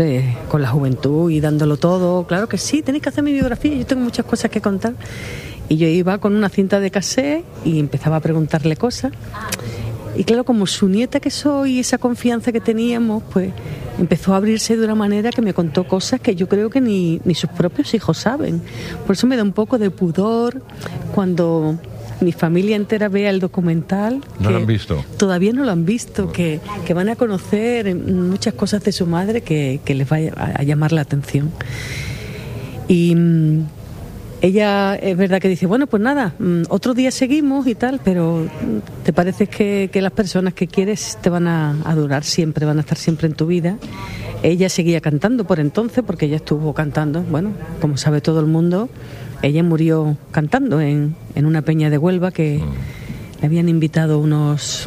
con la juventud y dándolo todo. Claro que sí, tenéis que hacer mi biografía, yo tengo muchas cosas que contar. Y yo iba con una cinta de cassette y empezaba a preguntarle cosas. Y claro, como su nieta que soy, esa confianza que teníamos, pues empezó a abrirse de una manera que me contó cosas que yo creo que ni sus propios hijos saben. Por eso me da un poco de pudor cuando mi familia entera vea el documental. ¿No lo han visto? Todavía no lo han visto, que van a conocer muchas cosas de su madre que les va a llamar la atención. Y ella es verdad que dice, bueno, pues nada, otro día seguimos y tal, pero te parece que las personas que quieres te van a durar siempre, van a estar siempre en tu vida. Ella seguía cantando por entonces, porque ella estuvo cantando, bueno, como sabe todo el mundo, ella murió cantando en una peña de Huelva que le habían invitado unos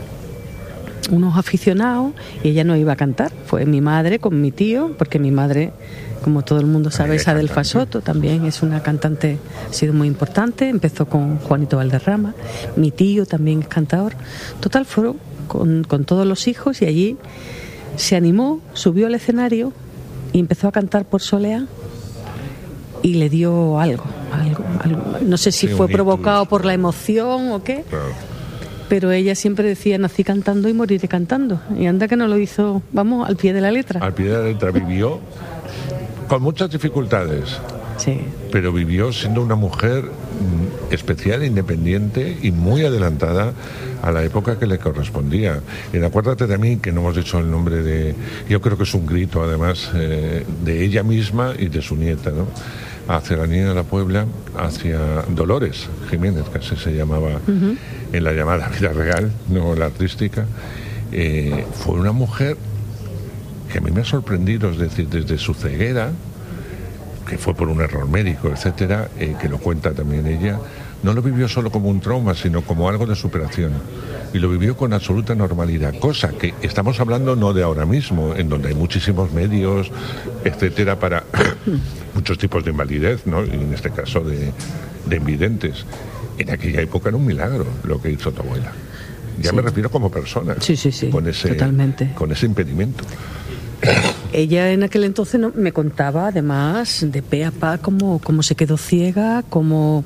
aficionados y ella no iba a cantar. Fue mi madre con mi tío, porque mi madre, como todo el mundo sabe, es Adelfa Soto, también es una cantante, ha sido muy importante, empezó con Juanito Valderrama, mi tío también es cantador. Total, fueron con todos los hijos y allí se animó, subió al escenario y empezó a cantar por Soleá y le dio algo. No sé si fue provocado por la emoción o qué, pero ella siempre decía, nací cantando y moriré cantando. Y anda que no lo hizo, vamos, al pie de la letra. Al pie de la letra, vivió con muchas dificultades, sí, pero vivió siendo una mujer especial, independiente y muy adelantada a la época que le correspondía. Y acuérdate de mí, que no hemos dicho el nombre de... Yo creo que es un grito, además, de ella misma y de su nieta, ¿no? Hacia la Niña de la Puebla, hacia Dolores Jiménez, que así se llamaba en la llamada vida real, no la artística. Fue una mujer que a mí me ha sorprendido, es decir, desde su ceguera, que fue por un error médico, etcétera, que lo cuenta también ella, no lo vivió solo como un trauma, sino como algo de superación. Y lo vivió con absoluta normalidad, cosa que estamos hablando no de ahora mismo, en donde hay muchísimos medios, etcétera, para muchos tipos de invalidez, ¿no? Y en este caso de invidentes. En aquella época era un milagro lo que hizo tu abuela. Ya me refiero como persona. Sí, totalmente. Con ese impedimento. Ella en aquel entonces me contaba, además, de pe a pa, cómo se quedó ciega,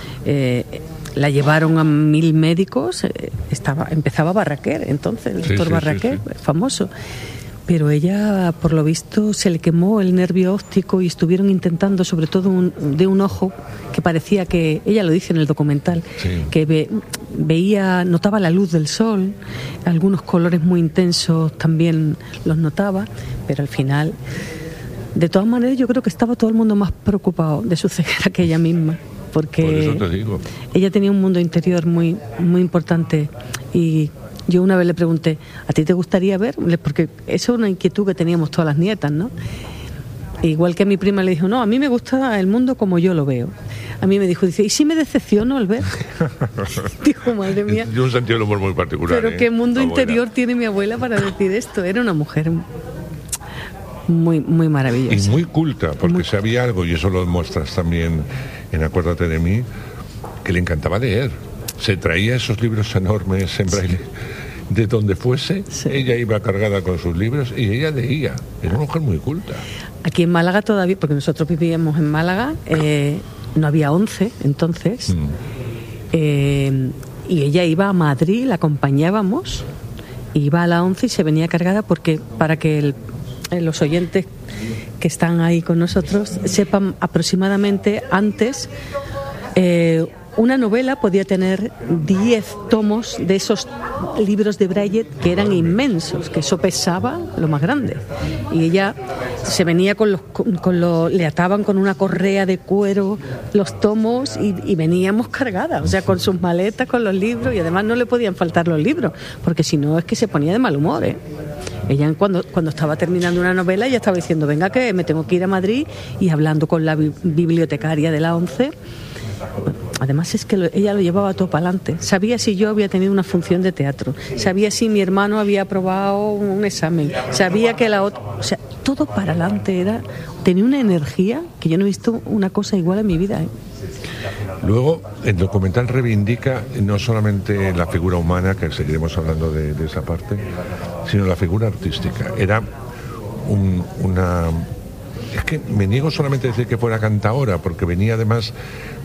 la llevaron a 1000 médicos, empezaba Barraquer, entonces, el doctor Barraquer, famoso. Pero ella, por lo visto, se le quemó el nervio óptico y estuvieron intentando, sobre todo de un ojo, que parecía que, ella lo dice en el documental, que notaba la luz del sol, algunos colores muy intensos también los notaba, pero al final, de todas maneras, yo creo que estaba todo el mundo más preocupado de su ceguera que ella misma, porque por eso te digo, ella tenía un mundo interior muy, muy importante. Y yo una vez le pregunté, ¿a ti te gustaría ver? Porque eso es una inquietud que teníamos todas las nietas, ¿no? Igual que a mi prima le dijo, no, a mí me gusta el mundo como yo lo veo. A mí me dijo, ¿y si me decepciono al ver? Dijo, madre mía. De un sentido del humor muy particular. Pero qué mundo interior tiene mi abuela para decir esto. Era una mujer muy, muy maravillosa. Y muy culta, porque sabía algo, y eso lo demuestras también en Acuérdate de mí, que le encantaba leer. Se traía esos libros enormes en braille de donde fuese, ella iba cargada con sus libros y ella leía. Era una mujer muy culta. Aquí en Málaga todavía, porque nosotros vivíamos en Málaga, no había 11 entonces, y ella iba a Madrid, la acompañábamos, iba a la 11 y se venía cargada porque para que los oyentes que están ahí con nosotros sepan aproximadamente antes... una novela podía tener 10 tomos de esos libros de Braille que eran inmensos, que eso pesaba lo más grande. Y ella se venía le ataban con una correa de cuero los tomos y veníamos cargadas, o sea, con sus maletas, con los libros, y además no le podían faltar los libros, porque si no es que se ponía de mal humor, ¿eh? Ella cuando estaba terminando una novela ya estaba diciendo, venga que me tengo que ir a Madrid, y hablando con la bibliotecaria de la 11. Además es que ella lo llevaba todo para adelante. Sabía si yo había tenido una función de teatro, sabía si mi hermano había aprobado un examen, sabía que la otra... O sea, todo para adelante tenía una energía que yo no he visto una cosa igual en mi vida, ¿eh? Luego, el documental reivindica no solamente la figura humana, que seguiremos hablando de esa parte, sino la figura artística. Era una... Es que me niego solamente a decir que fuera cantaora, porque venía además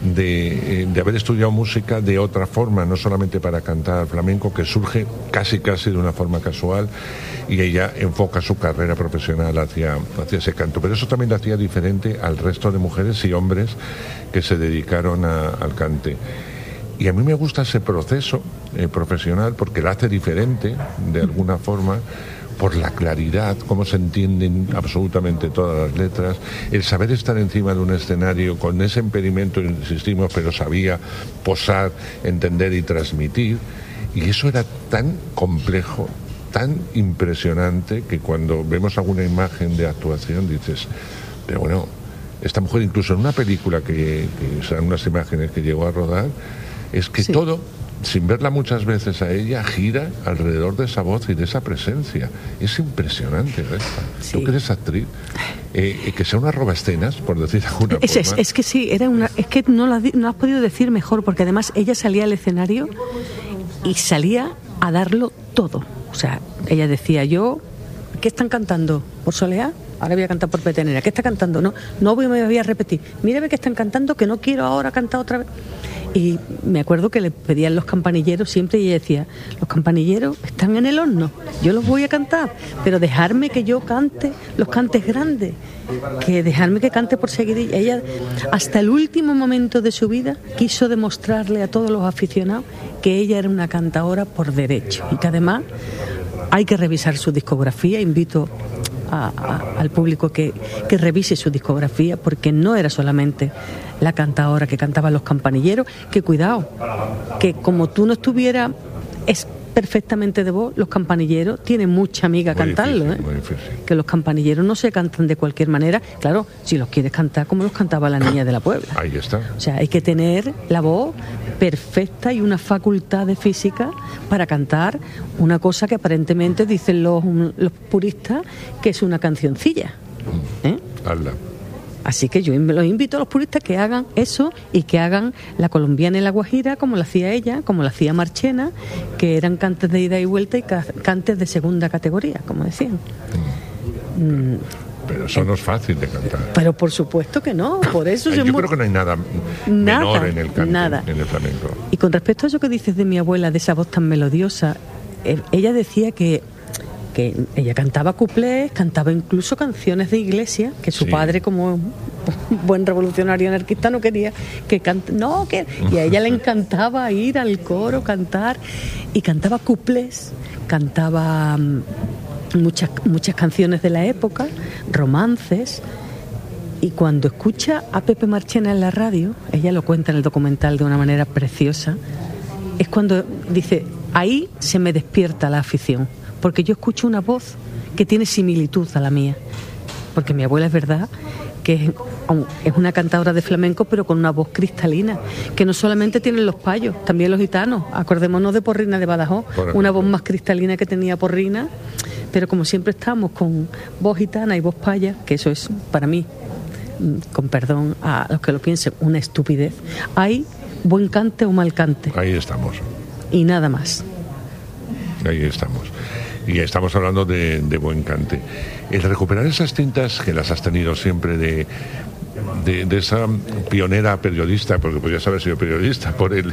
de haber estudiado música de otra forma, no solamente para cantar flamenco, que surge casi de una forma casual, y ella enfoca su carrera profesional hacia ese canto. Pero eso también la hacía diferente al resto de mujeres y hombres que se dedicaron al cante. Y a mí me gusta ese proceso profesional porque la hace diferente, de alguna forma, por la claridad, cómo se entienden absolutamente todas las letras, el saber estar encima de un escenario con ese impedimento, insistimos, pero sabía posar, entender y transmitir, y eso era tan complejo, tan impresionante, que cuando vemos alguna imagen de actuación dices, pero bueno, esta mujer incluso en una película que son unas imágenes que llegó a rodar, es que todo, sin verla muchas veces a ella, gira alrededor de esa voz y de esa presencia. Es impresionante, Respa. Sí. Tú que eres actriz, que sea una robaescenas, por decir alguna forma. Es que sí, es que no lo has podido decir mejor, porque además ella salía al escenario y salía a darlo todo. O sea, ella decía, ¿qué están cantando? ¿Por Soleá? Ahora voy a cantar por Petenera. ¿Qué está cantando? No me voy a repetir. Mírame que están cantando, que no quiero ahora cantar otra vez. Y me acuerdo que le pedían los campanilleros siempre, y ella decía, los campanilleros están en el horno, yo los voy a cantar, pero dejarme que yo cante los cantes grandes, que dejarme que cante por seguidilla. Ella, hasta el último momento de su vida, quiso demostrarle a todos los aficionados que ella era una cantadora por derecho, y que además hay que revisar su discografía. Invito al público que revise su discografía, porque no era solamente la cantadora que cantaba los campanilleros, que cuidado, que como tú no estuvieras, es perfectamente de voz, los campanilleros tienen mucha amiga cantarlo, muy difícil. Que los campanilleros no se cantan de cualquier manera, claro, si los quieres cantar como los cantaba la Niña de la Puebla. Ahí está. O sea, hay que tener la voz perfecta y una facultad de física para cantar una cosa que aparentemente dicen los puristas que es una cancioncilla. Hazla. Así que yo los invito a los puristas que hagan eso, y que hagan la colombiana y la guajira como la hacía ella, como la hacía Marchena, que eran cantes de ida y vuelta y cantes de segunda categoría, como decían. Pero eso no es fácil de cantar. Pero por supuesto que no, por eso yo creo que no hay nada menor en el cante, en el flamenco. Y con respecto a eso que dices de mi abuela, de esa voz tan melodiosa, ella decía que ella cantaba cuplés, cantaba incluso canciones de iglesia, que su padre, como un buen revolucionario anarquista, no quería que cante, y a ella le encantaba ir al coro, cantar, y cantaba cuplés, cantaba muchas canciones de la época, romances. Y cuando escucha a Pepe Marchena en la radio, ella lo cuenta en el documental de una manera preciosa, es cuando dice, ahí se me despierta la afición, porque yo escucho una voz que tiene similitud a la mía, porque mi abuela es verdad que es una cantadora de flamenco, pero con una voz cristalina, que no solamente tienen los payos, también los gitanos. Acordémonos de Porrina de Badajoz, una voz más cristalina que tenía Porrina, pero como siempre estamos con voz gitana y voz paya, que eso es para mí, con perdón a los que lo piensen, una estupidez. Hay buen cante o mal cante. Ahí estamos. Y nada más. Ahí estamos. Y estamos hablando de buen cante. El recuperar esas tintas que las has tenido siempre de esa pionera periodista, porque podrías haber sido periodista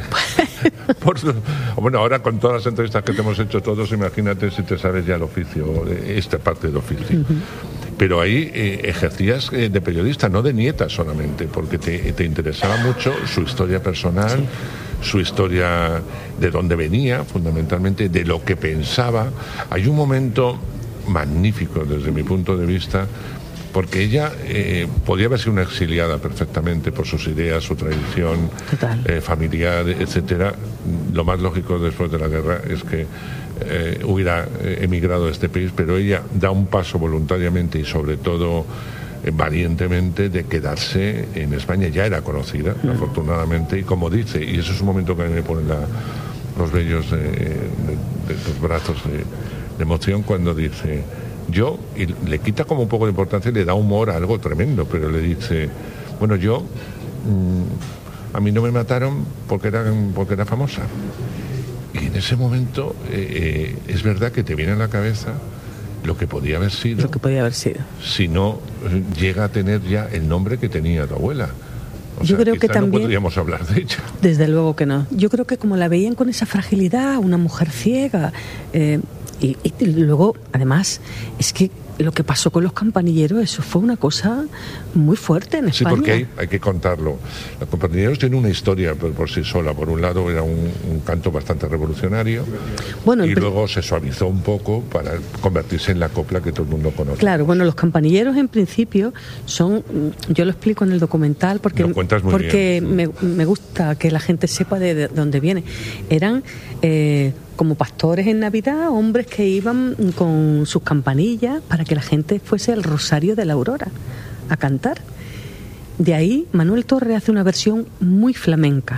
bueno, ahora con todas las entrevistas que te hemos hecho todos, imagínate si te sabes ya el oficio, esta parte del oficio. Pero ahí ejercías de periodista, no de nieta solamente, porque te interesaba mucho su historia personal, su historia de dónde venía, fundamentalmente, de lo que pensaba. Hay un momento magnífico desde mi punto de vista, porque ella podía haber sido una exiliada perfectamente por sus ideas, su tradición familiar, etcétera. Lo más lógico después de la guerra es que hubiera emigrado a este país, pero ella da un paso voluntariamente y sobre todo valientemente de quedarse en España. Ya era conocida, afortunadamente, y como dice, y eso es un momento que a mí me ponen los vellos de los brazos de emoción, cuando dice y le quita como un poco de importancia y le da humor a algo tremendo, pero le dice, bueno, a mí no me mataron porque era famosa. Y en ese momento es verdad que te viene a la cabeza lo que podía haber sido. Lo que podía haber sido. Si no llega a tener ya el nombre que tenía tu abuela. Yo creo que también no podríamos hablar de ella. Desde luego que no. Yo creo que como la veían con esa fragilidad, una mujer ciega, y luego, además, es que lo que pasó con los campanilleros, eso fue una cosa muy fuerte en España. Sí, porque hay que contarlo. Los campanilleros tienen una historia por sí sola. Por un lado era un canto bastante revolucionario, y luego se suavizó un poco para convertirse en la copla que todo el mundo conoce. Claro, bueno, los campanilleros en principio son, yo lo explico en el documental porque lo cuentas muy bien. Me gusta que la gente sepa de dónde viene. Eran como pastores en Navidad, hombres que iban con sus campanillas para que la gente fuese al Rosario de la Aurora a cantar. De ahí Manuel Torre hace una versión muy flamenca.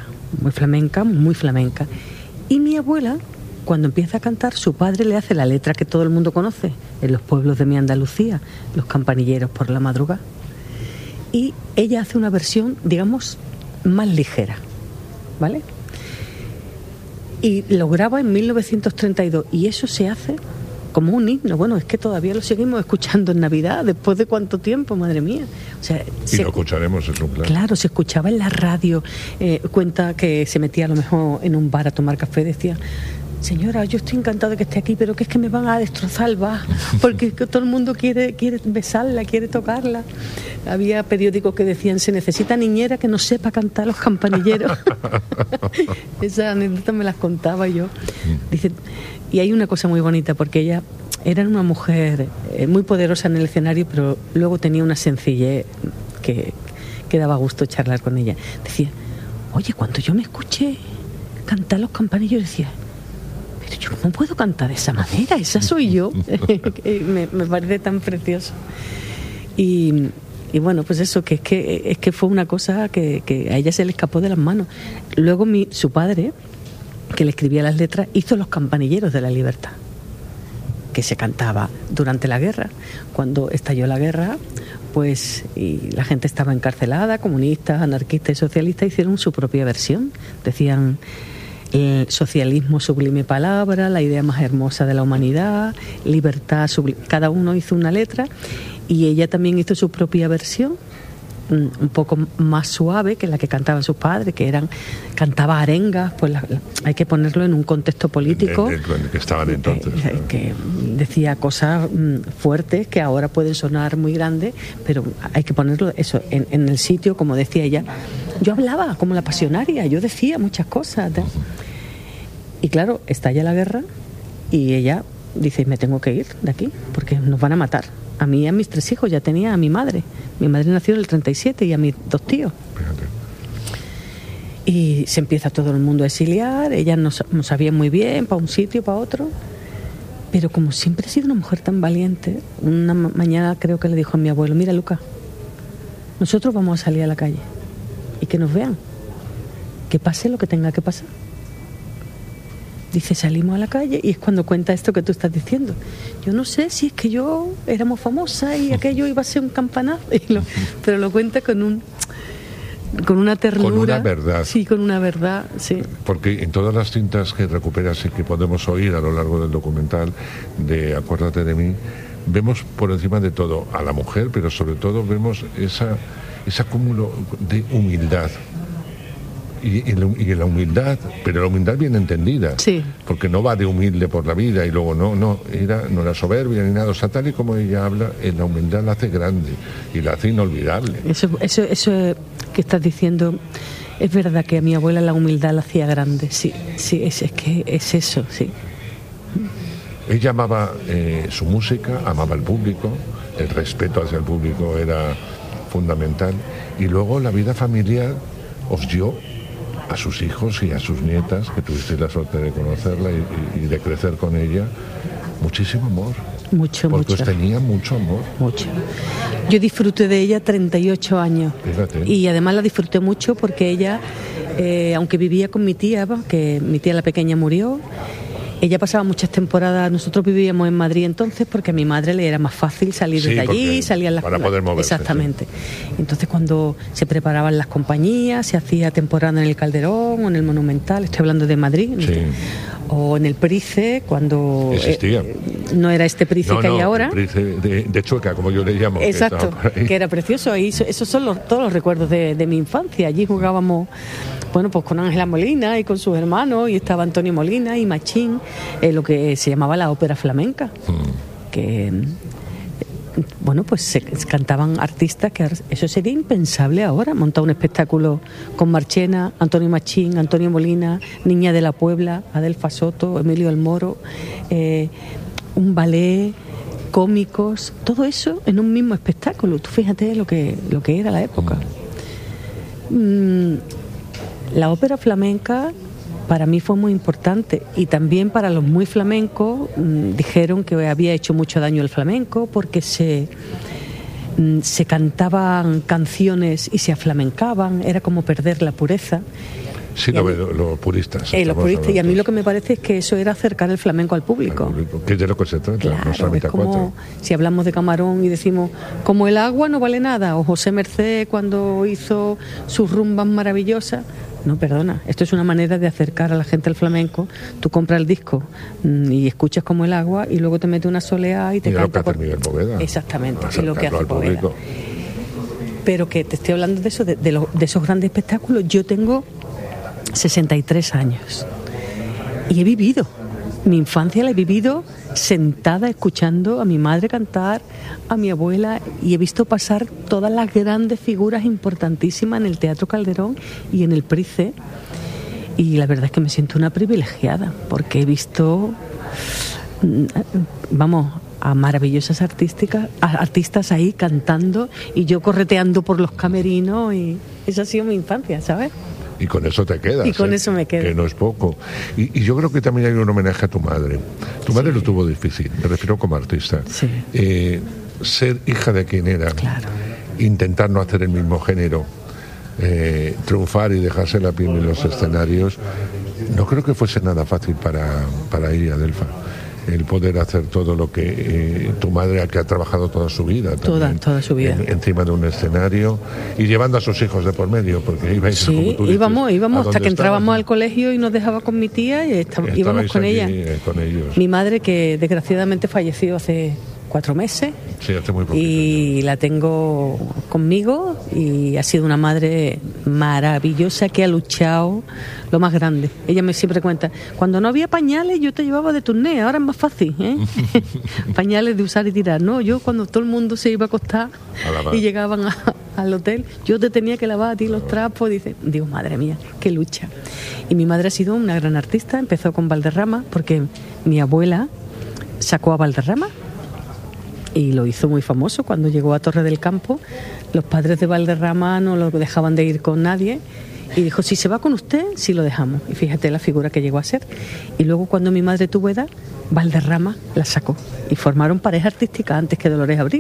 Y mi abuela, cuando empieza a cantar, su padre le hace la letra que todo el mundo conoce en los pueblos de mi Andalucía, los campanilleros por la madrugada. Y ella hace una versión, digamos, más ligera, ¿vale? Y lo graba en 1932 y eso se hace como un himno. Bueno, es que todavía lo seguimos escuchando en Navidad, después de cuánto tiempo, madre mía. O sea, y lo escucharemos, es un plan. Claro, se escuchaba en la radio. Cuenta que se metía a lo mejor en un bar a tomar café, decía: señora, yo estoy encantado de que esté aquí, pero que es que me van a destrozar el bar, porque todo el mundo quiere besarla, quiere tocarla. Había periódicos que decían: se necesita niñera que no sepa cantar los campanilleros. Esas anécdotas me las contaba yo. Dice, y hay una cosa muy bonita, porque ella era una mujer muy poderosa en el escenario, pero luego tenía una sencillez que daba gusto charlar con ella. Decía: oye, cuando yo me escuché cantar los campanilleros, decía: pero yo ¿cómo puedo cantar de esa manera? Esa soy yo. me parece tan precioso. Y bueno, pues eso, que es que fue una cosa que a ella se le escapó de las manos. Luego su padre, que le escribía las letras, hizo los campanilleros de la libertad, que se cantaba durante la guerra. Cuando estalló la guerra, pues, y la gente estaba encarcelada, comunistas, anarquistas y socialistas hicieron su propia versión. Decían: el socialismo, sublime palabra, la idea más hermosa de la humanidad, libertad, sublime. Cada uno hizo una letra y ella también hizo su propia versión, un poco más suave que la que cantaban sus padres, cantaba arengas. Pues hay que ponerlo en un contexto político en el que estaban entonces, que decía cosas fuertes que ahora pueden sonar muy grandes, pero hay que ponerlo eso en el sitio. Como decía ella, yo hablaba como la pasionaria, yo decía muchas cosas, ¿no? Y claro, estalla la guerra y ella dice: me tengo que ir de aquí porque nos van a matar. A mí y a mis 3 hijos. Ya tenía a mi madre. Mi madre nació en el 37 y a mis 2 tíos. Fíjate. Y se empieza todo el mundo a exiliar. Ella no sabía muy bien para un sitio, para otro. Pero como siempre ha sido una mujer tan valiente, una mañana creo que le dijo a mi abuelo: mira, Luca, nosotros vamos a salir a la calle y que nos vean, que pase lo que tenga que pasar. Dice: salimos a la calle, y es cuando cuenta esto que tú estás diciendo. Yo no sé si es que yo éramos famosas y aquello iba a ser un campanazo, pero lo cuenta con una ternura. Con una verdad. Sí, con una verdad, sí. Porque en todas las cintas que recuperas y que podemos oír a lo largo del documental de Acuérdate de mí, vemos por encima de todo a la mujer, pero sobre todo vemos ese acúmulo de humildad. Y la humildad, pero la humildad bien entendida, sí. Porque no va de humilde por la vida y luego no era soberbia ni nada. O sea, tal y como ella habla, la humildad la hace grande y la hace inolvidable. Eso que estás diciendo, es verdad que a mi abuela la humildad la hacía grande, sí, es que es eso, sí. Ella amaba su música, amaba al público, el respeto hacia el público era fundamental, y luego la vida familiar os dio a sus hijos y a sus nietas, que tuvisteis la suerte de conocerla y de crecer con ella, muchísimo amor. Mucho. Os tenía mucho amor. Mucho. Yo disfruté de ella 38 años. Fíjate. Y además la disfruté mucho porque ella, aunque vivía con mi tía, que mi tía la pequeña murió, ella pasaba muchas temporadas. Nosotros vivíamos en Madrid entonces porque a mi madre le era más fácil salir de allí, salían las para poder moverse. Exactamente. Sí. Entonces cuando se preparaban las compañías, se hacía temporada en el Calderón o en el Monumental, estoy hablando de Madrid, sí. o en el Price, cuando existía. No era este Price que hay ahora. El Price de Chueca, como yo le llamo. Exacto, que era precioso. Ahí, esos son todos los recuerdos de mi infancia. Allí jugábamos, bueno, pues con Ángela Molina y con sus hermanos, y estaba Antonio Molina y Machín, lo que se llamaba la ópera flamenca, que... Bueno, pues se cantaban artistas que eso sería impensable ahora, montar un espectáculo con Marchena, Antonio Machín, Antonio Molina, Niña de la Puebla, Adelfa Soto, Emilio El Moro, un ballet, cómicos, todo eso en un mismo espectáculo. Tú fíjate lo que era la época. La ópera flamenca para mí fue muy importante, y también para los muy flamencos dijeron que había hecho mucho daño el flamenco porque se cantaban canciones y se aflamencaban, era como perder la pureza. Sí, los puristas. Los puristas, y a mí lo que me parece es que eso era acercar el flamenco al público. Que es de lo que se trata, claro, nuestra mitad como si hablamos de Camarón y decimos, como el agua no vale nada, o José Mercé cuando hizo sus rumbas maravillosas. No, perdona, esto es una manera de acercar a la gente al flamenco. Tú compras el disco y escuchas como el agua, y luego te metes una soleá y te canta por... Miguel Poveda. Exactamente, es lo que hace Poveda. Pero que te estoy hablando de eso, de esos grandes espectáculos. Yo tengo 63 años y he vivido, mi infancia la he vivido sentada escuchando a mi madre cantar, a mi abuela, y he visto pasar todas las grandes figuras importantísimas en el Teatro Calderón y en el Price, y la verdad es que me siento una privilegiada porque he visto, vamos, a maravillosas artistas ahí cantando y yo correteando por los camerinos, y esa ha sido mi infancia, ¿sabes? Y con eso te quedas. Y con eso me quedo. Que no es poco. Y yo creo que también hay un homenaje a tu madre. Tu madre lo tuvo difícil, me refiero como artista. Sí. Ser hija de quien era, claro, intentar no hacer el mismo género, triunfar y dejarse la piel en los escenarios, no creo que fuese nada fácil para ella, Adelfa. El poder hacer todo lo que tu madre, que ha trabajado toda su vida también, toda su vida encima de un escenario, y llevando a sus hijos de por medio, porque ibais, sí, como tú dices, íbamos hasta que entrábamos al colegio y nos dejaba con mi tía y íbamos con ella. Con ellos. Mi madre, que desgraciadamente falleció hace 4 meses, sí, hace muy poquito, y la tengo conmigo, y ha sido una madre maravillosa que ha luchado lo más grande. Ella me siempre cuenta, cuando no había pañales yo te llevaba de turné, ahora es más fácil, pañales de usar y tirar. No, yo cuando todo el mundo se iba a acostar y llegaban al hotel, yo te tenía que lavar a ti los trapos. Digo, madre mía, qué lucha. Y mi madre ha sido una gran artista, empezó con Valderrama porque mi abuela sacó a Valderrama y lo hizo muy famoso. Cuando llegó a Torre del Campo, los padres de Valderrama no lo dejaban de ir con nadie, y dijo, si se va con usted, sí lo dejamos. Y fíjate la figura que llegó a ser. Y luego, cuando mi madre tuvo edad, Valderrama la sacó y formaron pareja artística antes que Dolores Abril.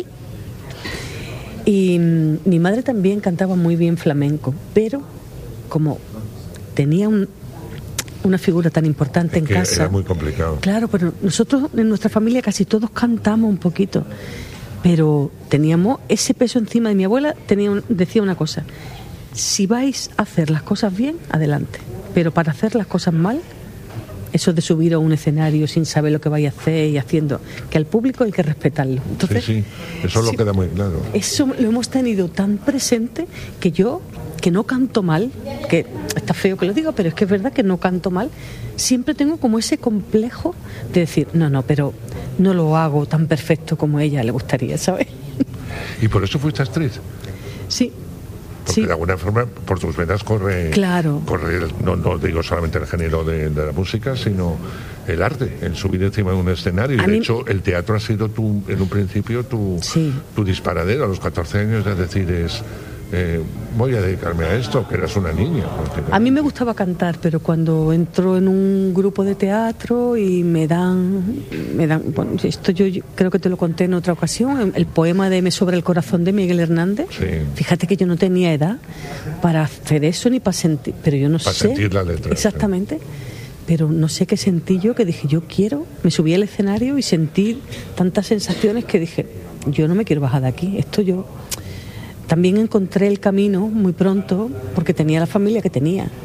Y mi madre también cantaba muy bien flamenco, pero como tenía una figura tan importante en casa, era muy complicado. Claro, pero nosotros en nuestra familia casi todos cantamos un poquito, pero teníamos ese peso encima. De mi abuela decía una cosa: si vais a hacer las cosas bien, adelante, pero para hacer las cosas mal, eso de subir a un escenario sin saber lo que vais a hacer y haciendo, que al público hay que respetarlo. Entonces, sí, eso lo queda muy claro. Eso lo hemos tenido tan presente que yo, que no canto mal, que está feo que lo diga, pero es que es verdad que no canto mal, siempre tengo como ese complejo de decir, no, pero no lo hago tan perfecto como a ella le gustaría, ¿sabes? ¿Y por eso fuiste actriz? Sí. Porque de alguna forma por tus venas corre, claro, no digo solamente el género de la música, sino el arte, el subir encima de un escenario. Y de hecho el teatro ha sido en un principio tu disparadero. A los 14 años de decir voy a dedicarme a esto, que eras una niña. A mí me gustaba cantar, pero cuando entro en un grupo de teatro y me dan bueno, esto yo creo que te lo conté en otra ocasión, el poema de Me sobra el corazón de Miguel Hernández. Sí. Fíjate que yo no tenía edad para hacer eso ni para sentir, pero yo no sé. Para sentir la letra. Exactamente. Sí. Pero no sé qué sentí yo, que dije, yo quiero, me subí al escenario y sentí tantas sensaciones que dije, yo no me quiero bajar de aquí, esto yo... También encontré el camino muy pronto porque tenía la familia que tenía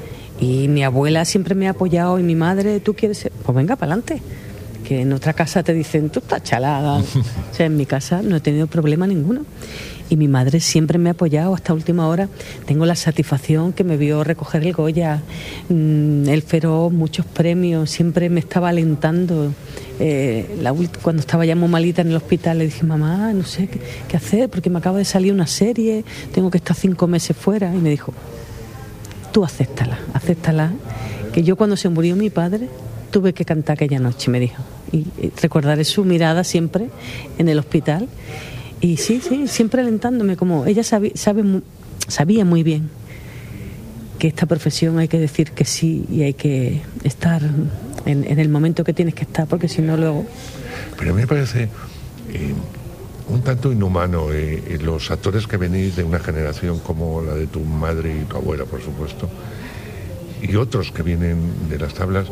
Y mi abuela siempre me ha apoyado, y mi madre, ¿tú quieres ser? Pues venga, para adelante. Que en otra casa te dicen, tú estás chalada. O sea, en mi casa no he tenido problema ninguno. Y mi madre siempre me ha apoyado hasta última hora. Tengo la satisfacción que me vio recoger el Goya, el Feroz, muchos premios, siempre me estaba alentando. Cuando estaba ya muy malita en el hospital, le dije, mamá, no sé qué hacer, porque me acaba de salir una serie, tengo que estar 5 meses fuera. Y me dijo, tú acéptala, que yo cuando se murió mi padre tuve que cantar aquella noche, me dijo. Y recordaré su mirada siempre en el hospital. Y sí, siempre alentándome, como ella sabía muy bien que esta profesión hay que decir que sí y hay que estar en el momento que tienes que estar, porque si no luego... Pero a mí me parece un tanto inhumano los actores que venís de una generación como la de tu madre y tu abuela, por supuesto, y otros que vienen de las tablas,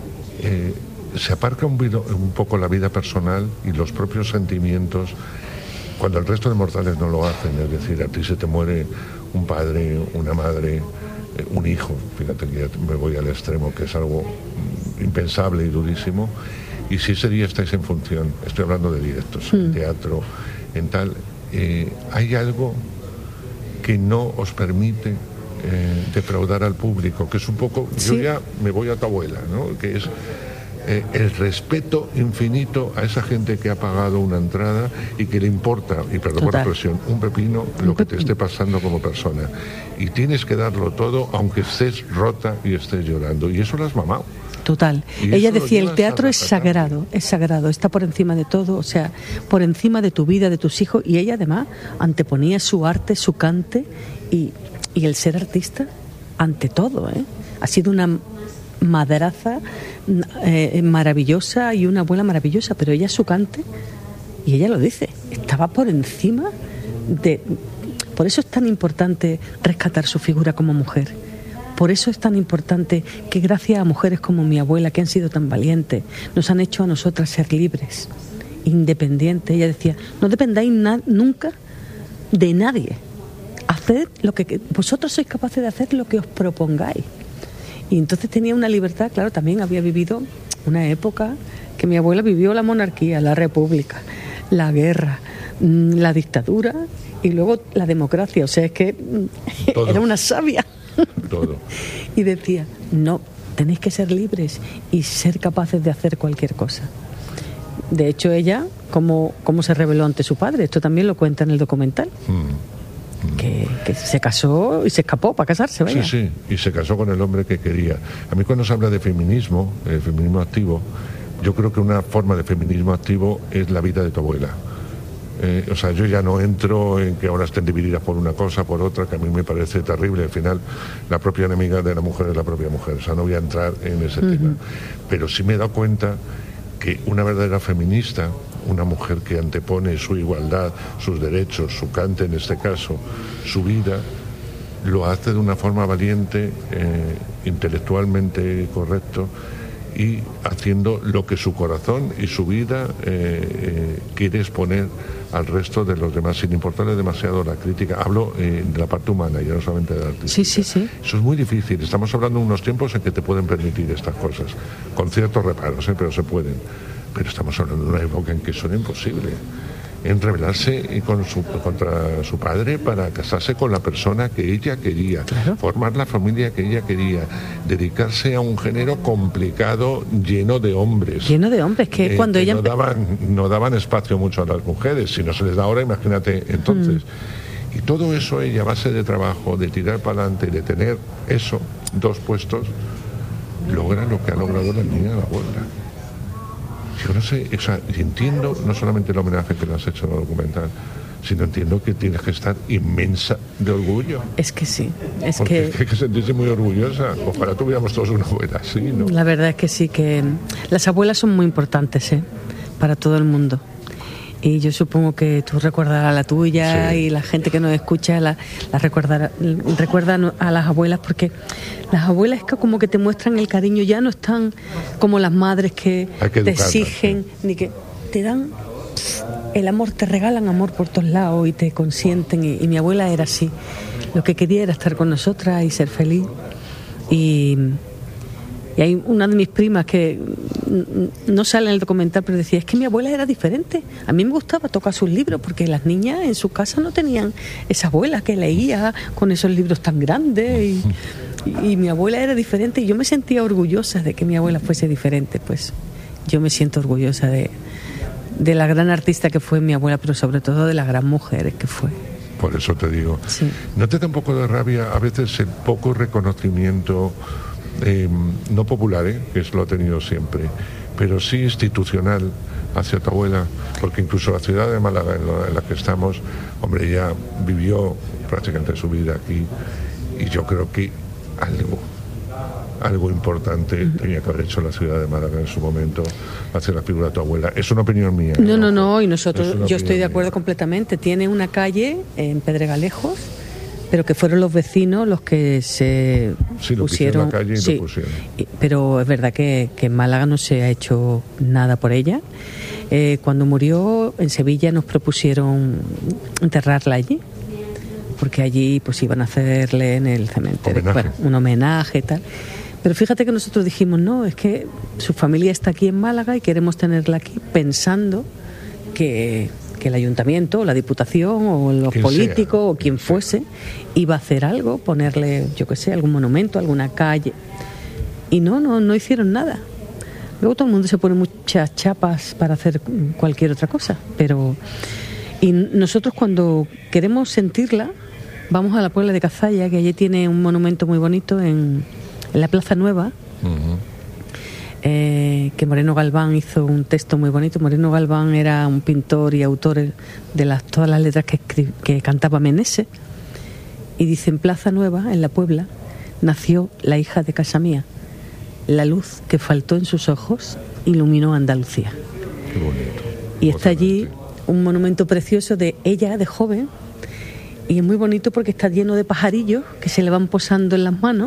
se aparca un poco la vida personal y los propios sentimientos cuando el resto de mortales no lo hacen. Es decir, a ti se te muere un padre, una madre, un hijo, fíjate que ya me voy al extremo, que es algo impensable y durísimo, y si ese día estáis en función, estoy hablando de directos, en teatro, en tal, hay algo que no os permite defraudar al público, que es un poco, yo ya me voy a tu abuela, ¿no? Que es el respeto infinito a esa gente que ha pagado una entrada y que le importa, y perdón por la expresión, un pepino lo que te esté pasando como persona, y tienes que darlo todo aunque estés rota y estés llorando, y eso lo has mamado. Total. Ella decía, el teatro es sagrado, está por encima de todo, o sea, por encima de tu vida, de tus hijos, y ella además anteponía su arte, su cante y el ser artista ante todo, Ha sido una madraza maravillosa y una abuela maravillosa, pero ella su cante, y ella lo dice, estaba por encima de... Por eso es tan importante rescatar su figura como mujer. Por eso es tan importante que gracias a mujeres como mi abuela, que han sido tan valientes, nos han hecho a nosotras ser libres, independientes. Ella decía, no dependáis nunca de nadie. Haced lo que... Vosotros sois capaces de hacer lo que os propongáis. Y entonces tenía una libertad, claro, también había vivido una época que mi abuela vivió la monarquía, la república, la guerra, la dictadura y luego la democracia. O sea, es que todo. Era una sabia. Todo. Y decía, no, tenéis que ser libres y ser capaces de hacer cualquier cosa. De hecho, ella, cómo se rebeló ante su padre, esto también lo cuenta en el documental. Que se casó y se escapó para casarse, vaya. Sí, y se casó con el hombre que quería. A mí cuando se habla de feminismo, feminismo activo, yo creo que una forma de feminismo activo es la vida de tu abuela. O sea, yo ya no entro en que ahora estén divididas por una cosa, por otra, que a mí me parece terrible. Al final, la propia enemiga de la mujer es la propia mujer. O sea, no voy a entrar en ese tema. Pero sí me he dado cuenta que una verdadera feminista, una mujer que antepone su igualdad, sus derechos, su cante en este caso, su vida, lo hace de una forma valiente, intelectualmente correcto, y haciendo lo que su corazón y su vida quiere exponer al resto de los demás, sin importarle demasiado la crítica. Hablo de la parte humana, ya no solamente de la artística. Sí. Eso es muy difícil. Estamos hablando de unos tiempos en que te pueden permitir estas cosas, con ciertos reparos, pero se pueden. Pero estamos hablando de una época en que eso era imposible. En rebelarse contra su padre para casarse con la persona que ella quería, claro. Formar la familia que ella quería, dedicarse a un género complicado, lleno de hombres. Lleno de hombres, que cuando que ella... no daban espacio mucho a las mujeres, si no se les da ahora, imagínate entonces. Y todo eso ella, a base de trabajo, de tirar para adelante y de tener eso, 2 puestos, logra lo que ha logrado la niña de la abuela. Yo no sé, o sea, entiendo no solamente el homenaje que le has hecho en el documental, sino entiendo que tienes que estar inmensa de orgullo. Es que sí, Porque hay que sentirse muy orgullosa. Ojalá tuviéramos todos una abuela así, ¿no? La verdad es que sí, que las abuelas son muy importantes, para todo el mundo. Y yo supongo que tú recordarás la tuya, sí. Y la gente que nos escucha la recuerda a las abuelas, porque las abuelas es que como que te muestran el cariño, ya no están como las madres que te exigen, sí. Ni que te dan el amor, te regalan amor por todos lados y te consienten. Y mi abuela era así, lo que quería era estar con nosotras y ser feliz. Y hay una de mis primas que no sale en el documental, pero decía, es que mi abuela era diferente. A mí me gustaba tocar sus libros, porque las niñas en su casa no tenían esa abuela que leía con esos libros tan grandes. Y mi abuela era diferente, y yo me sentía orgullosa de que mi abuela fuese diferente. Pues yo me siento orgullosa de la gran artista que fue mi abuela, pero sobre todo de la gran mujer que fue. Por eso te digo. Sí. ¿No te da un poco de rabia a veces el poco reconocimiento, no popular, que eso lo ha tenido siempre, pero sí institucional hacia tu abuela? Porque incluso la ciudad de Málaga en la que estamos, hombre, ella vivió prácticamente su vida aquí, y yo creo que algo importante tenía que haber hecho la ciudad de Málaga en su momento hacia la figura de tu abuela. Es una opinión mía. No, y nosotros, yo estoy de acuerdo completamente. Tiene una calle en Pedregalejos, pero que fueron los vecinos los que se pusieron la calle y lo pusieron. Pero es verdad que en Málaga no se ha hecho nada por ella. Cuando murió en Sevilla nos propusieron enterrarla allí, porque allí pues iban a hacerle en el cementerio un homenaje y tal. Pero fíjate que nosotros dijimos, no, es que su familia está aquí en Málaga y queremos tenerla aquí, pensando que el ayuntamiento o la diputación o los políticos o quien fuese iba a hacer algo, ponerle, yo qué sé, algún monumento, alguna calle. Y no hicieron nada. Luego todo el mundo se pone muchas chapas para hacer cualquier otra cosa, pero... Y nosotros cuando queremos sentirla, vamos a la Puebla de Cazalla, que allí tiene un monumento muy bonito en la Plaza Nueva, que Moreno Galván hizo un texto muy bonito. Moreno Galván era un pintor y autor de todas las letras que cantaba Meneses, y dice: en Plaza Nueva, en la Puebla, nació la hija de casa mía. La luz que faltó en sus ojos iluminó Andalucía. Qué bonito. Y está allí un monumento precioso de ella, de joven, y es muy bonito porque está lleno de pajarillos que se le van posando en las manos,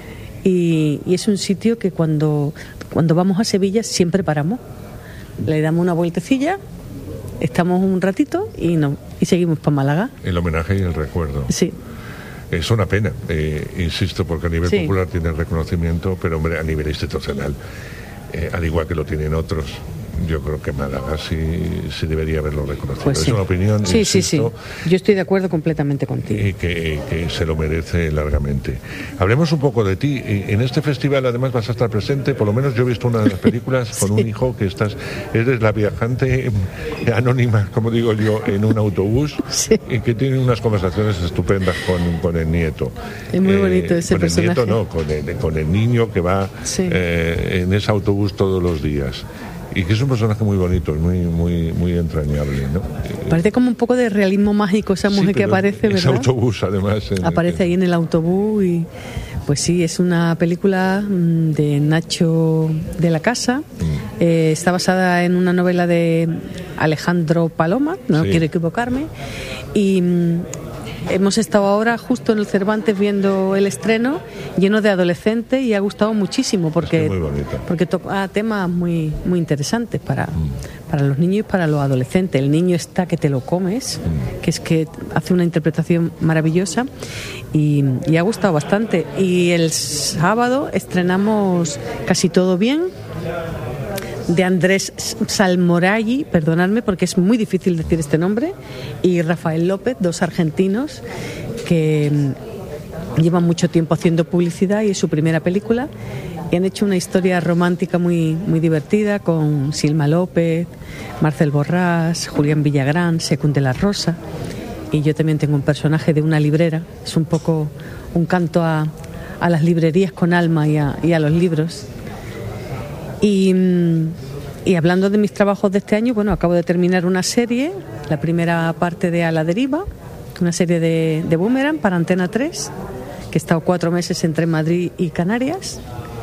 y es un sitio que cuando vamos a Sevilla siempre paramos, le damos una vueltecilla, estamos un ratito y seguimos para Málaga. El homenaje y el recuerdo. Sí. Es una pena, insisto, porque a nivel popular tiene reconocimiento, pero hombre, a nivel institucional, al igual que lo tienen otros, yo creo que Málaga sí debería haberlo reconocido. Pues sí. Es una opinión, sí, insisto, sí. Yo estoy de acuerdo completamente contigo. Y que se lo merece largamente. Hablemos un poco de ti. En este festival además vas a estar presente, por lo menos yo he visto una de las películas con un hijo que eres la viajante anónima, como digo yo, en un autobús, y que tiene unas conversaciones estupendas con el nieto. Es muy bonito ese personaje. Con el nieto no, con el niño que va en ese autobús todos los días. Y que es un personaje muy bonito, muy entrañable, ¿no? Parece como un poco de realismo mágico esa mujer que aparece, ¿verdad? Ese autobús, además. Aparece ahí en el autobús y... Pues sí, es una película de Nacho de la Casa. Está basada en una novela de Alejandro Paloma, no quiero equivocarme. Y... hemos estado ahora justo en el Cervantes viendo el estreno, lleno de adolescentes, y ha gustado muchísimo porque toca temas muy interesantes para los niños y para los adolescentes. El niño está que te lo comes, que es que hace una interpretación maravillosa, y ha gustado bastante. Y el sábado estrenamos Casi todo bien, de Andrés Salmoraghi, perdonadme porque es muy difícil decir este nombre, y Rafael López, dos argentinos que llevan mucho tiempo haciendo publicidad y es su primera película, y han hecho una historia romántica muy divertida con Silma López, Marcel Borrás, Julián Villagrán, Secund de la Rosa, y yo también tengo un personaje de una librera. Es un poco un canto a las librerías con alma y a los libros. Y hablando de mis trabajos de este año, bueno, acabo de terminar una serie, la primera parte de A la Deriva, una serie de Boomerang para Antena 3, que he estado 4 meses entre Madrid y Canarias.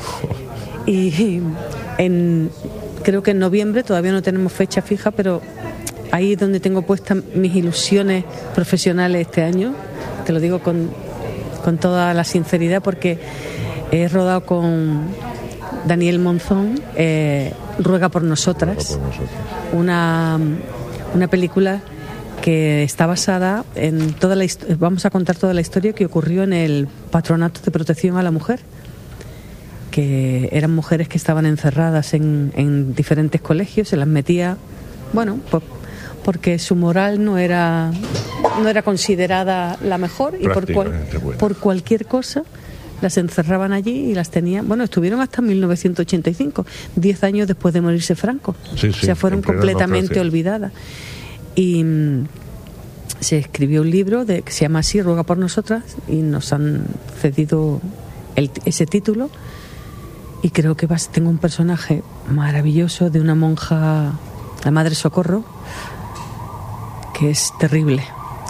Y creo que en noviembre, todavía no tenemos fecha fija, pero ahí es donde tengo puestas mis ilusiones profesionales este año. Te lo digo con toda la sinceridad, porque he rodado con Daniel Monzón, Ruega por nosotras, una película que está basada en vamos a contar toda la historia que ocurrió en el Patronato de Protección a la Mujer, que eran mujeres que estaban encerradas en diferentes colegios, se las metía, bueno, pues porque su moral no era considerada la mejor, y por cualquier cosa las encerraban allí y las tenían. Bueno, estuvieron hasta 1985, 10 años después de morirse Franco. Sí, o sea, fueron completamente olvidadas. Y se escribió un libro que se llama así, Ruega por nosotras, y nos han cedido ese título. Y creo que tengo un personaje maravilloso de una monja, la Madre Socorro, que es terrible.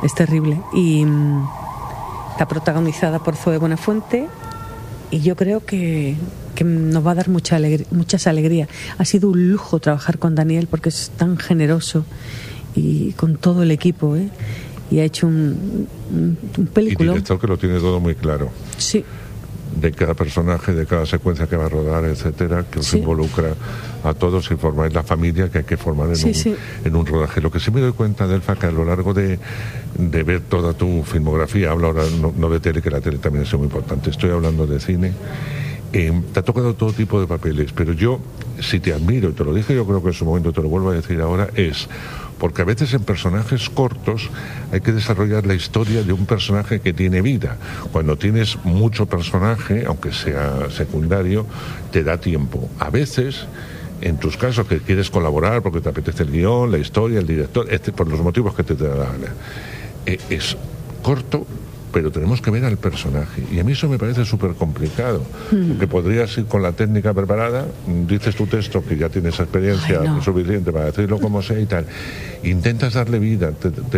Y está protagonizada por Zoe Buenafuente, y yo creo que nos va a dar muchas alegrías. Ha sido un lujo trabajar con Daniel, porque es tan generoso, y con todo el equipo, y ha hecho un película. Y director que lo tiene todo muy claro. Sí. De cada personaje, de cada secuencia que va a rodar, etcétera, que os involucra a todos y formáis la familia que hay que formar en un rodaje. Lo que sí me doy cuenta, Delfa, que a lo largo de ver toda tu filmografía, hablo ahora no de tele, que la tele también es muy importante, estoy hablando de cine, te ha tocado todo tipo de papeles, pero yo, si te admiro, y te lo dije yo creo que en su momento, te lo vuelvo a decir ahora, es porque a veces en personajes cortos hay que desarrollar la historia de un personaje que tiene vida. Cuando tienes mucho personaje, aunque sea secundario, te da tiempo. A veces, en tus casos que quieres colaborar porque te apetece el guión, la historia, el director, por los motivos que te da la gana, es corto, pero tenemos que ver al personaje, y a mí eso me parece súper complicado, porque podrías ir con la técnica preparada, dices tu texto que ya tienes experiencia suficiente para decirlo como sea y tal, intentas darle vida,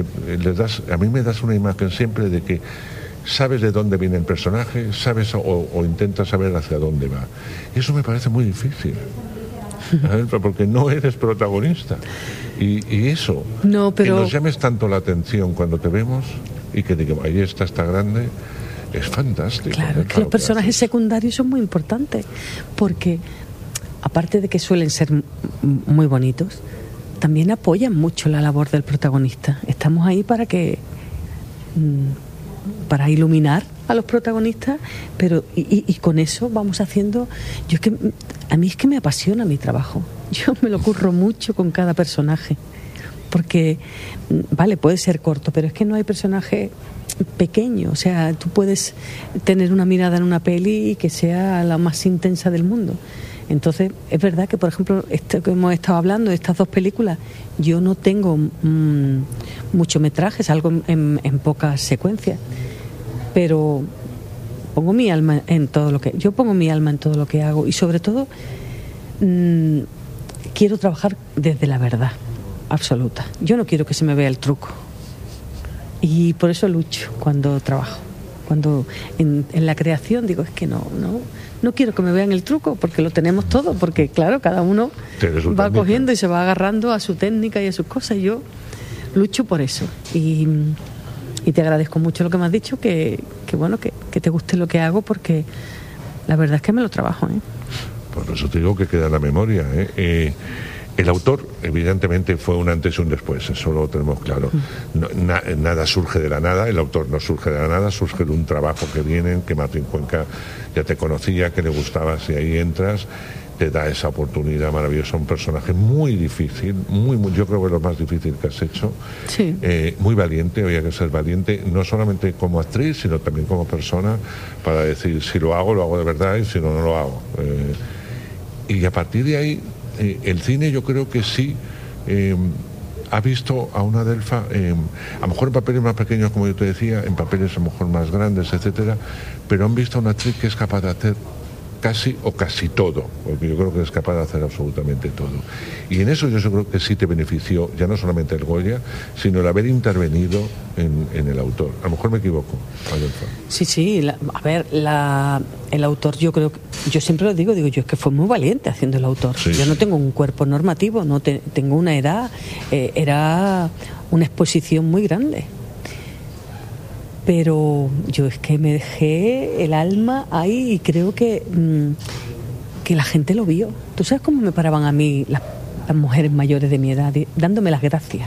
a mí me das una imagen siempre de que sabes de dónde viene el personaje, sabes o intentas saber hacia dónde va, y eso me parece muy difícil, porque no eres protagonista, y eso, que nos llames tanto la atención cuando te vemos y que digamos, ahí está grande, es fantástico. Claro, que los personajes secundarios son muy importantes, porque aparte de que suelen ser muy bonitos, también apoyan mucho la labor del protagonista. Estamos ahí para iluminar a los protagonistas, pero y con eso vamos haciendo. A mí es que me apasiona mi trabajo. Yo me lo curro mucho con cada personaje. Porque, vale, puede ser corto, pero es que no hay personaje pequeño. O sea, tú puedes tener una mirada en una peli y que sea la más intensa del mundo. Entonces, es verdad que, por ejemplo, esto que hemos estado hablando, de estas dos películas, yo no tengo mucho metraje, salgo en pocas secuencias. Pero pongo mi alma en todo lo que... Yo pongo mi alma en todo lo que hago. Y sobre todo, quiero trabajar desde la verdad absoluta. Yo no quiero que se me vea el truco, y por eso lucho cuando trabajo, cuando en la creación digo, es que no quiero que me vean el truco, porque lo tenemos todo, porque claro, cada uno va cogiendo y se va agarrando a su técnica y a sus cosas, y yo lucho por eso, y te agradezco mucho lo que me has dicho, que bueno, que te guste lo que hago, porque la verdad es que me lo trabajo, Por eso te digo que queda en la memoria, El autor, evidentemente, fue un antes y un después, eso lo tenemos claro. Nada surge de la nada, el autor no surge de la nada, surge de un trabajo que viene, que Martín Cuenca ya te conocía, que le gustaba, si ahí entras, te da esa oportunidad maravillosa, un personaje muy difícil, yo creo que es lo más difícil que has hecho, sí. Muy valiente, había que ser valiente, no solamente como actriz, sino también como persona, para decir, si lo hago de verdad, y si no lo hago. Y a partir de ahí, el cine yo creo que sí ha visto a una Delfa, a lo mejor en papeles más pequeños, como yo te decía, en papeles a lo mejor más grandes, etcétera, pero han visto a una actriz que es capaz de hacer casi todo, porque yo creo que es capaz de hacer absolutamente todo. Y en eso yo creo que sí te benefició, ya no solamente el Goya, sino el haber intervenido en el autor. A lo mejor me equivoco, Adolfo. Sí, el autor, yo creo, yo siempre lo digo, yo es que fue muy valiente haciendo el autor. Sí, yo no tengo un cuerpo normativo, tengo una edad, era una exposición muy grande. Pero yo es que me dejé el alma ahí, y creo que la gente lo vio. ¿Tú sabes cómo me paraban a mí las mujeres mayores de mi edad? Dándome las gracias.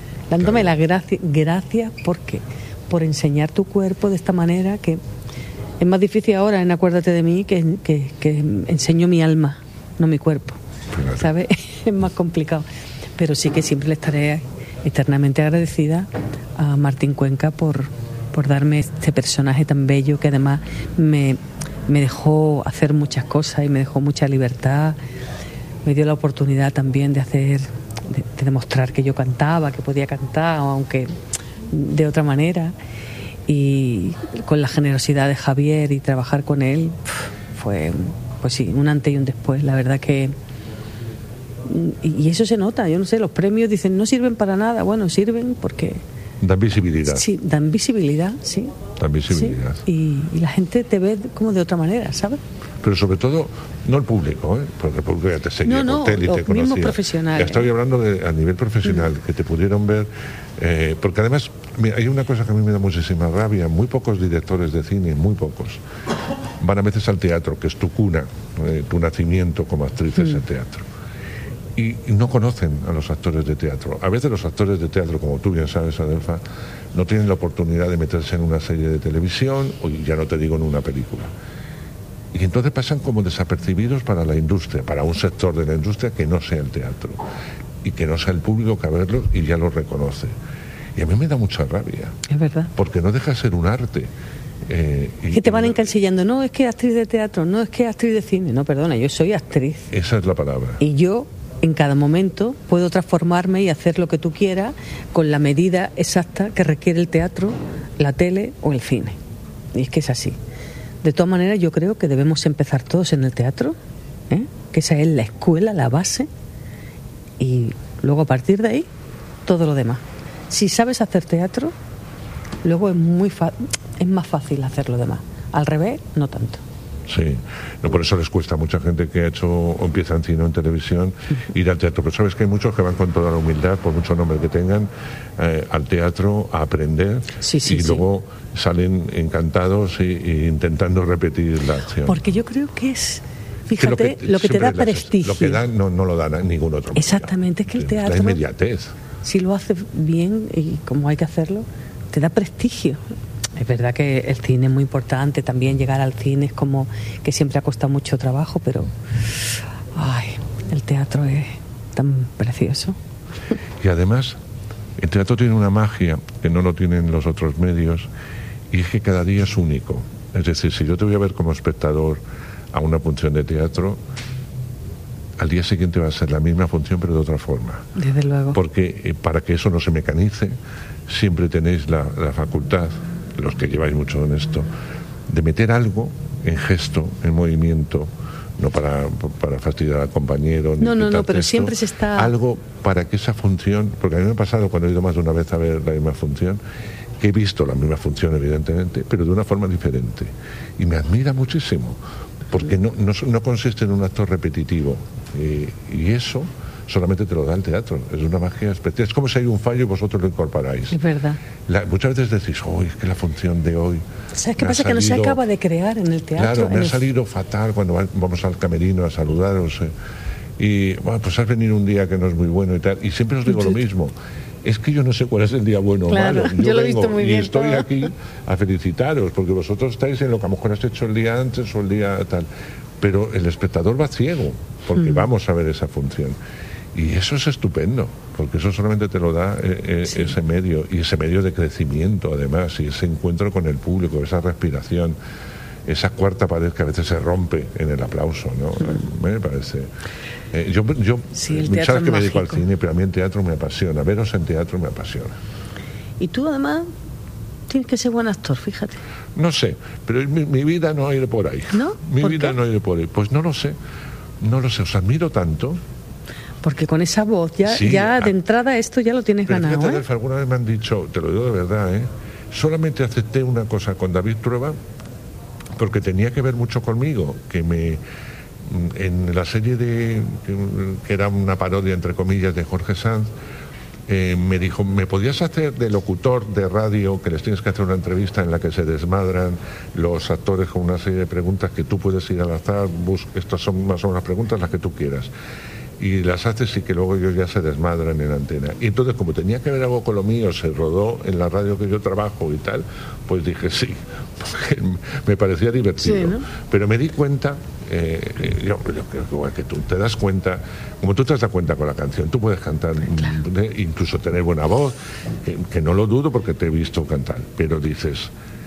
Dándome las gracias, porque por enseñar tu cuerpo de esta manera, que Es más difícil ahora en Acuérdate de mí que enseño mi alma, no mi cuerpo. Fíjate. ¿Sabes? Es más complicado. Pero sí que siempre le estaré eternamente agradecida a Martín Cuenca por darme este personaje tan bello que además me dejó hacer muchas cosas y me dejó mucha libertad. Me dio la oportunidad también de demostrar que yo cantaba, que podía cantar, aunque de otra manera. Y con la generosidad de Javier y trabajar con él fue, pues sí, un antes y un después. La verdad que... Y eso se nota, yo no sé, los premios dicen no sirven para nada. Bueno, sirven porque... Dan visibilidad. Sí, dan visibilidad, sí. Dan visibilidad. Sí. Y la gente te ve como de otra manera, ¿sabes? Pero sobre todo, no el público, porque el público ya te seguía por tele y te conocía. Mismos profesionales. Estoy hablando a nivel profesional, que te pudieron ver, porque además hay una cosa que a mí me da muchísima rabia, muy pocos directores de cine, muy pocos, van a veces al teatro, que es tu cuna, tu nacimiento como actriz es el teatro. Y no conocen a los actores de teatro. A veces los actores de teatro, como tú bien sabes, Adelfa, no tienen la oportunidad de meterse en una serie de televisión, o ya no te digo en una película. Y entonces pasan como desapercibidos para la industria, para un sector de la industria que no sea el teatro, y que no sea el público que a verlos y ya lo reconoce. Y a mí me da mucha rabia. Es verdad. Porque no deja de ser un arte. Que te van encasillando, no es que actriz de teatro, no es que actriz de cine, no, perdona, yo soy actriz. Esa es la palabra. Y yo... en cada momento puedo transformarme y hacer lo que tú quieras con la medida exacta que requiere el teatro, la tele o el cine. Y es que es así. De todas maneras, yo creo que debemos empezar todos en el teatro, que esa es la escuela, la base, y luego a partir de ahí, todo lo demás. Si sabes hacer teatro, luego es más fácil hacer lo demás. Al revés, no tanto. Sí, no, por eso les cuesta a mucha gente que ha hecho o empieza en cine o en televisión ir al teatro. Pero sabes que hay muchos que van con toda la humildad, por mucho nombre que tengan, al teatro a aprender luego salen encantados y intentando repetir la acción. Porque yo creo que es, fíjate, lo que te da prestigio. Lo que da no lo da ningún otro. Exactamente, es que el teatro... La inmediatez. Si lo haces bien y como hay que hacerlo, te da prestigio. Es verdad que el cine es muy importante, también llegar al cine es como que siempre ha costado mucho trabajo, pero el teatro es tan precioso. Y además, el teatro tiene una magia que no lo tienen los otros medios, y es que cada día es único. Es decir, si yo te voy a ver como espectador a una función de teatro, al día siguiente va a ser la misma función pero de otra forma. Desde luego. Porque para que eso no se mecanice, siempre tenéis la facultad, los que lleváis mucho en esto, de meter algo en gesto, en movimiento, no para fastidiar al compañero, ni no, pero texto, siempre se está... algo para que esa función, porque a mí me ha pasado cuando he ido más de una vez a ver la misma función, que he visto la misma función evidentemente, pero de una forma diferente, y me admira muchísimo, porque no consiste en un acto repetitivo, y eso solamente te lo da el teatro, es una magia especial. Es como si hay un fallo y vosotros lo incorporáis. Es verdad. Muchas veces decís, es que la función de hoy... ¿Sabes qué pasa? Que no se acaba de crear en el teatro. Claro, me ha salido fatal cuando vamos al camerino a saludaros. Y pues has venido un día que no es muy bueno y tal. Y siempre os digo lo mismo. Es que yo no sé cuál es el día bueno o malo. Yo lo he visto muy bien. Y estoy aquí a felicitaros, porque vosotros estáis en lo que a lo mejor has hecho el día antes o el día tal. Pero el espectador va ciego, porque vamos a ver esa función. Y eso es estupendo, porque eso solamente te lo da ese medio, y ese medio de crecimiento además, y ese encuentro con el público, esa respiración, esa cuarta pared que a veces se rompe en el aplauso, ¿no? Me parece... yo sabes que me dedico al cine, pero a mí el teatro me apasiona, veros en teatro me apasiona. Y tú además tienes que ser buen actor, fíjate. No sé, pero mi vida no ha ido por ahí. ¿No? Mi vida no ha ido por ahí. Pues no lo sé, os admiro tanto. Porque con esa voz ya de entrada esto ya lo tienes ganado. Fíjate, alguna vez me han dicho, te lo digo de verdad, solamente acepté una cosa con David Trueba porque tenía que ver mucho conmigo, que en la serie que era una parodia entre comillas de Jorge Sanz, me dijo, ¿me podías hacer de locutor de radio que les tienes que hacer una entrevista en la que se desmadran los actores con una serie de preguntas que tú puedes ir al azar, estas son más o menos las preguntas las que tú quieras? y las haces y que luego ellos ya se desmadran en antena. Y entonces, como tenía que ver algo con lo mío, se rodó en la radio que yo trabajo y tal, pues dije sí, porque me parecía divertido. Sí, ¿no? Pero me di cuenta, yo creo que igual que tú, te das cuenta, como tú te das cuenta con la canción, tú puedes cantar, incluso tener buena voz, que no lo dudo porque te he visto cantar, pero dices,